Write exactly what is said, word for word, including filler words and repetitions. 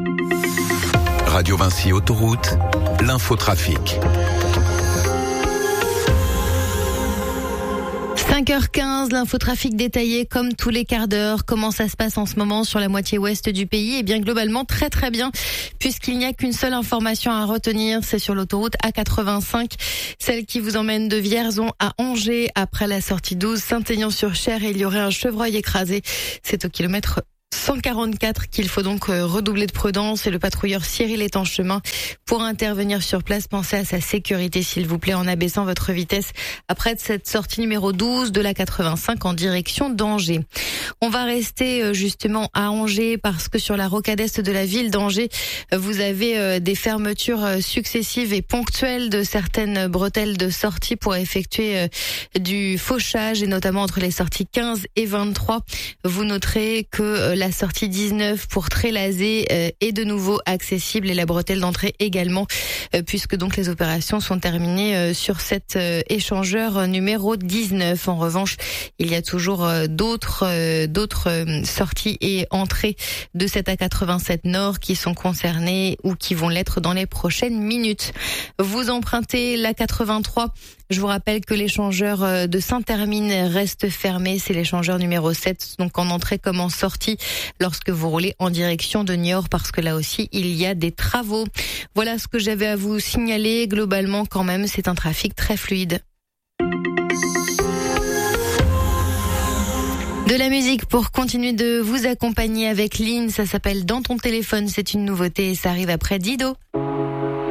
Radio Vinci Autoroute, l'infotrafic. cinq heures quinze, l'infotrafic détaillé comme tous les quarts d'heure. Comment ça se passe en ce moment sur la moitié ouest du pays? Eh bien, globalement, très très bien, puisqu'il n'y a qu'une seule information à retenir, c'est sur l'autoroute A quatre-vingt-cinq, celle qui vous emmène de Vierzon à Angers. Après la sortie douze, Saint-Aignan-sur-Cher, il y aurait un chevreuil écrasé. C'est au kilomètre cent quarante-quatre qu'il faut donc redoubler de prudence, et le patrouilleur Cyril est en chemin pour intervenir sur place. Pensez à sa sécurité, s'il vous plaît, en abaissant votre vitesse après cette sortie numéro douze de la quatre-vingt-cinq en direction d'Angers. On va rester justement à Angers parce que sur la rocade est de la ville d'Angers, vous avez des fermetures successives et ponctuelles de certaines bretelles de sortie pour effectuer du fauchage, et notamment entre les sorties quinze et vingt-trois. Vous noterez que la sortie dix-neuf pour Trélazé est de nouveau accessible, et la bretelle d'entrée également, puisque donc les opérations sont terminées sur cet échangeur numéro dix-neuf. En revanche, il y a toujours d'autres d'autres sorties et entrées de cette A quatre-vingt-sept Nord qui sont concernées ou qui vont l'être dans les prochaines minutes. Vous empruntez l'A quatre-vingt-trois. Je vous rappelle que l'échangeur de Saint-Hermine reste fermé. C'est l'échangeur numéro sept, donc en entrée comme en sortie, lorsque vous roulez en direction de Niort, parce que là aussi, il y a des travaux. Voilà ce que j'avais à vous signaler. Globalement, quand même, c'est un trafic très fluide. De la musique pour continuer de vous accompagner avec Lynn. Ça s'appelle Dans ton téléphone. C'est une nouveauté et ça arrive après Dido.